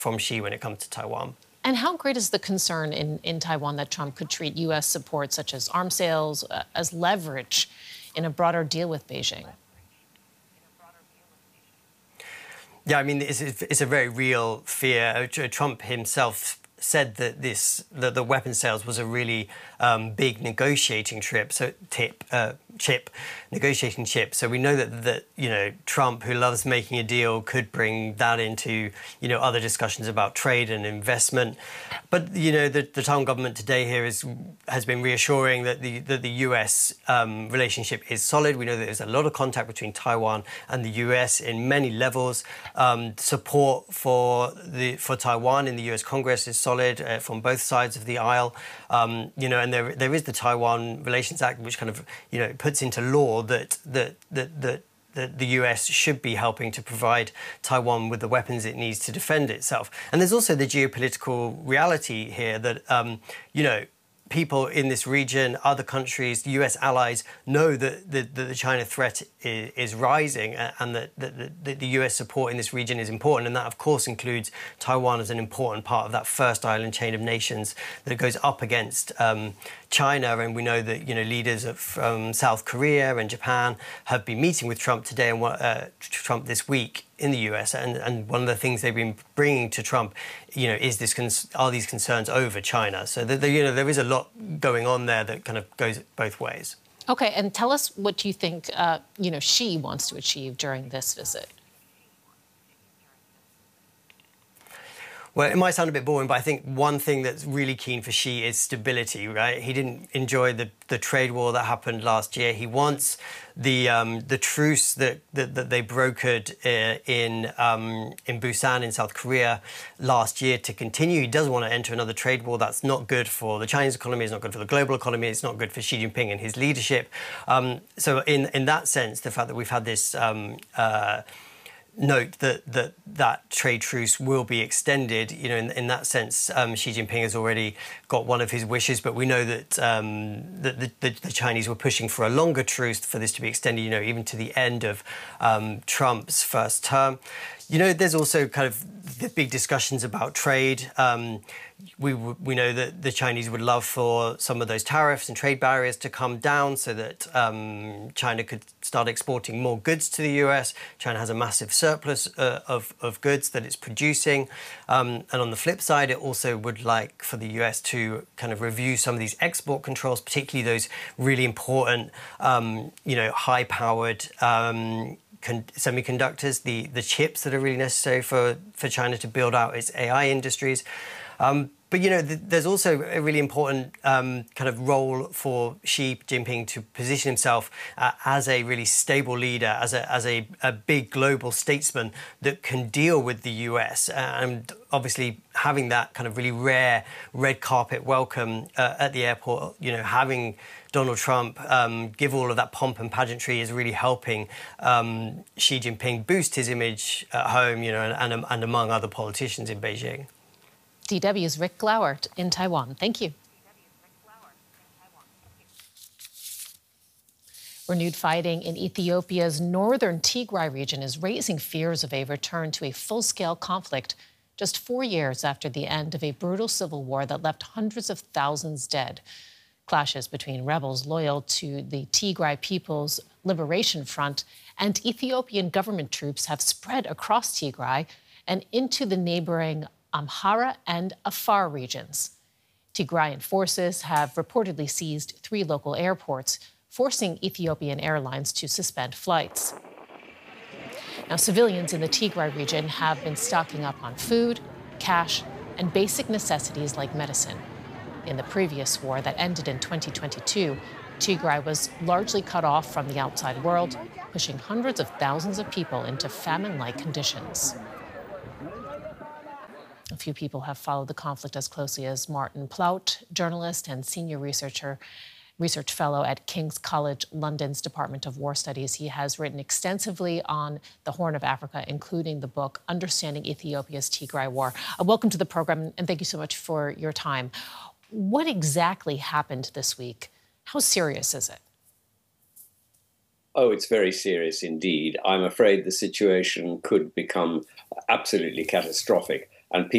from Xi when it comes to Taiwan. And how great is the concern in Taiwan that Trump could treat U.S. support, such as arms sales, as leverage in a broader deal with Beijing? Yeah, I mean, it's a very real fear. Trump himself said that the weapon sales was a really big negotiating negotiating chip. So we know that Trump, who loves making a deal, could bring that into other discussions about trade and investment. But the Taiwan government today here has been reassuring that the U.S. relationship is solid. We know that there's a lot of contact between Taiwan and the U.S. in many levels. Support for Taiwan in the U.S. Congress is solid from both sides of the aisle. And there is the Taiwan Relations Act, which kind of puts into law that the US should be helping to provide Taiwan with the weapons it needs to defend itself. And there's also the geopolitical reality here that people in this region, other countries, the US allies know that the China threat is rising, and that the US support in this region is important. And that, of course, includes Taiwan as an important part of that first island chain of nations that goes up against China. And we know that leaders from South Korea and Japan have been meeting with Trump today and Trump this week in the US, and one of the things they've been bringing to Trump, is are these concerns over China. So there is a lot going on there that kind of goes both ways. Okay, and tell us what you think Xi wants to achieve during this visit. Well, it might sound a bit boring, but I think one thing that's really keen for Xi is stability, right? He didn't enjoy the trade war that happened last year. He wants the truce that they brokered in Busan in South Korea last year to continue. He doesn't want to enter another trade war. That's not good for the Chinese economy. It's not good for the global economy. It's not good for Xi Jinping and his leadership. So in that sense, the fact that we've had this note that trade truce will be extended. In that sense, Xi Jinping has already got one of his wishes, but we know that the Chinese were pushing for a longer truce for this to be extended, even to the end of Trump's first term. There's also kind of the big discussions about trade. We know that the Chinese would love for some of those tariffs and trade barriers to come down so that China could start exporting more goods to the US. China has a massive surplus of goods that it's producing. And on the flip side, it also would like for the US to kind of review some of these export controls, particularly those really important, high-powered semiconductors, the chips that are really necessary for China to build out its AI industries. But there's also a really important kind of role for Xi Jinping to position himself as a really stable leader, as a big global statesman that can deal with the US. And obviously having that kind of really rare red carpet welcome at the airport, having Donald Trump give all of that pomp and pageantry is really helping Xi Jinping boost his image at home, and among other politicians in Beijing. DW's Rick Glauert in Taiwan. Thank you. Renewed fighting in Ethiopia's northern Tigray region is raising fears of a return to a full-scale conflict just 4 years after the end of a brutal civil war that left hundreds of thousands dead. Clashes between rebels loyal to the Tigray People's Liberation Front and Ethiopian government troops have spread across Tigray and into the neighboring Amhara and Afar regions. Tigrayan forces have reportedly seized 3 local airports, forcing Ethiopian airlines to suspend flights. Now, civilians in the Tigray region have been stocking up on food, cash, and basic necessities like medicine. In the previous war that ended in 2022, Tigray was largely cut off from the outside world, pushing hundreds of thousands of people into famine-like conditions. A few people have followed the conflict as closely as Martin Plaut, journalist and senior research fellow at King's College London's Department of War Studies. He has written extensively on the Horn of Africa, including the book Understanding Ethiopia's Tigray War. Welcome to the program, and thank you so much for your time. What exactly happened this week? How serious is it? Oh, it's very serious indeed. I'm afraid the situation could become absolutely catastrophic, and people